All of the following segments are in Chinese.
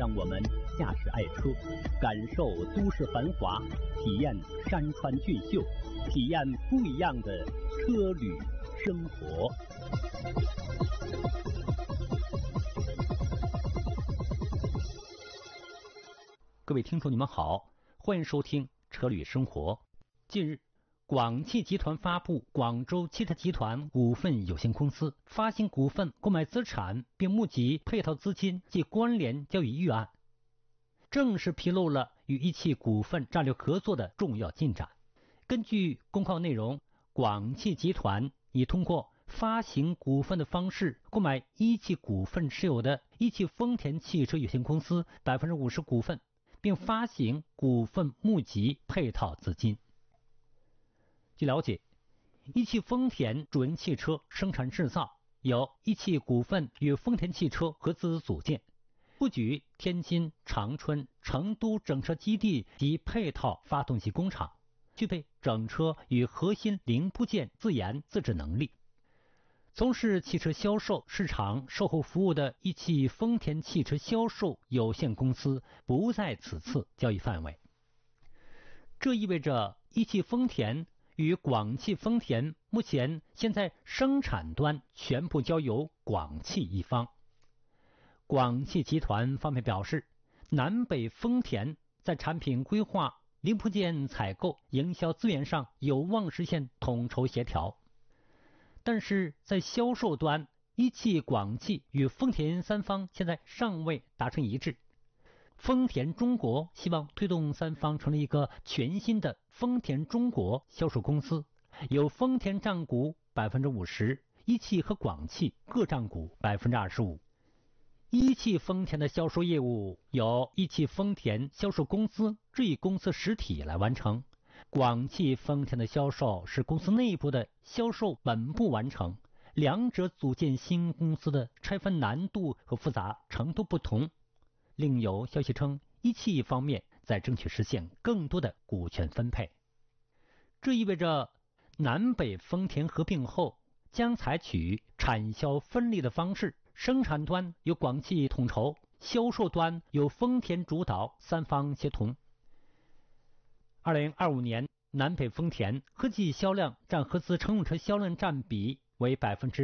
让我们驾驶爱车，感受都市繁华，体验山川俊秀，体验不一样的车旅生活。各位听众，你们好，欢迎收听车旅生活。近日，广汽集团发布广州汽车集团股份有限公司发行股份购买资产并募集配套资金及关联交易预案，正式披露了与一汽股份战略合作的重要进展。根据公告内容，广汽集团已通过发行股份的方式购买一汽股份持有的一汽丰田汽车有限公司 50% 股份，并发行股份募集配套资金。据了解，一汽丰田主营汽车生产制造由一汽股份与丰田汽车合资组建，布局天津、长春、成都整车基地及配套发动机工厂，具备整车与核心零部件自研自制能力。从事汽车销售市场售后服务的一汽丰田汽车销售有限公司不在此次交易范围。这意味着一汽丰田与广汽丰田目前现在生产端全部交由广汽一方。广汽集团方面表示，南北丰田在产品规划、零部件采购、营销资源上有望实现统筹协调。但是在销售端，一汽、广汽与丰田三方现在尚未达成一致。丰田中国希望推动三方成立一个全新的丰田中国销售公司，由丰田占股 50%， 一汽和广汽各占股 25%。一汽丰田的销售业务由一汽丰田销售公司这一公司实体来完成，广汽丰田的销售是公司内部的销售本部完成，两者组建新公司的拆分难度和复杂程度不同。另有消息称，一汽方面在争取实现更多的股权分配。这意味着南北丰田合并后将采取产销分离的方式，生产端由广汽统筹，销售端由丰田主导，三方协同。2025年，南北丰田合计销量占合资乘用车销量占比为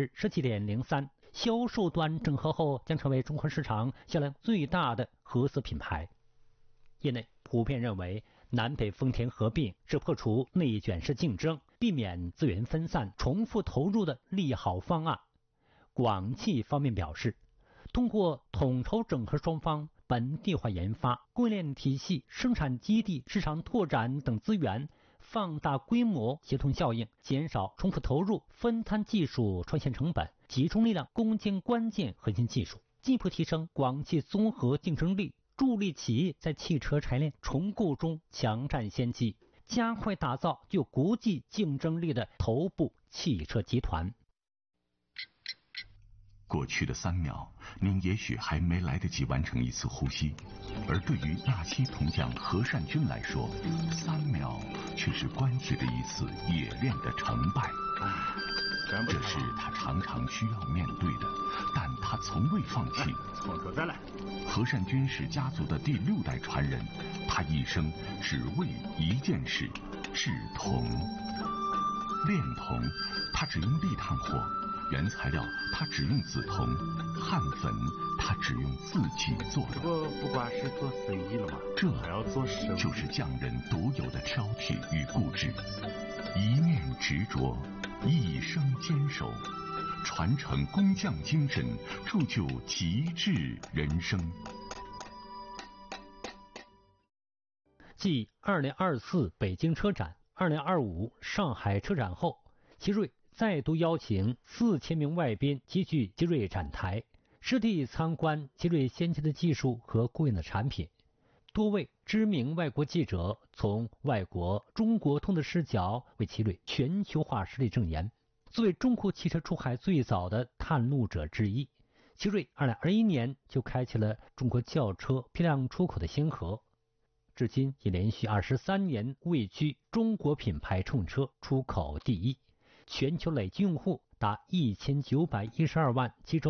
17.03%， 销售端整合后将成为中国市场销量最大的合资品牌。业内普遍认为，南北丰田合并是破除内卷式竞争，避免资源分散、重复投入的利好方案。广汽方面表示，通过统筹整合双方本地化研发、供应链体系、生产基地、市场拓展等资源，放大规模协同效应，减少重复投入，分摊技术创新成本，集中力量攻坚关键核心技术，进一步提升广汽综合竞争力，助力企业在汽车产业链重构中抢占先机，加快打造具有国际竞争力的头部汽车集团。 过去的3秒，您也许还没来得及完成一次呼吸，而对于亚西铜匠何善军来说，3秒却是关系的一次冶炼的成败。这是他常常需要面对的，但他从未放弃。 从头再来。 何善军是家族的第6代传人，他一生只为一件事：制铜。炼铜，他只用砾炭火。原材料他只用紫铜，焊粉他只用自己做的。 不光是做生意了嘛， 这还要做生意， 就是匠人独有的挑剔与固执，一念执着，一生坚守，传承工匠精神，铸就极致人生。 继2024北京车展、2025上海车展后，奇瑞再度邀请4000名外宾齐聚奇瑞展台，实地参观奇瑞先进的技术和过硬的产品。多位知名外国记者从外国中国通的视角为奇瑞全球化实力证言。作为中国汽车出海最早的探路者之一，奇瑞2021年就开启了中国轿车批量出口的先河，至今已连续23年位居中国品牌乘用车出口第一，全球累计用户达1912万，其中